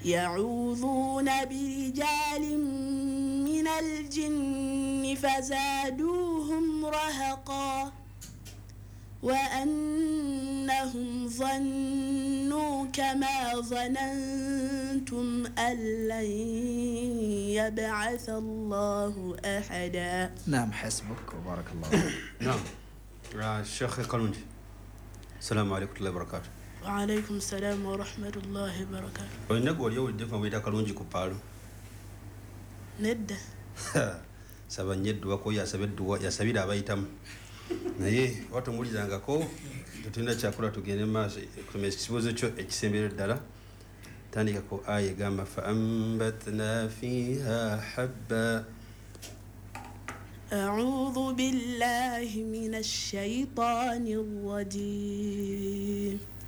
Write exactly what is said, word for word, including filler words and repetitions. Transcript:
يعوذون برجال من الجن فزادوهم رهقا وأنهم ظنوا كما ظننتم أن لن يبعث الله أحدا. نعم حسبك وبارك الله. نعم الشيخ كالونجي. السلام عليكم ورحمة الله وبركاته. وعليكم السلام ورحمة الله وبركاته. وإنك واليوم الدفع ويدا كالونجي كبالو. ندى. Saba nyeddu wako ya sabeddu ya sabida abayitam. Naye watu mulizangako tutenda kyakula tugende maaso kusoma ekisobozo kyo ekisembera ddala. Tandika ko aya gamba fa ambatna fiha habba. أعوذ بالله من الشيطان الرجيم